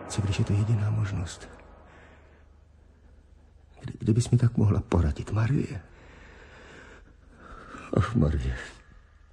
Co když je to jediná možnost? Kdybys mi tak mohla poradit, Marie. Ach, Marie.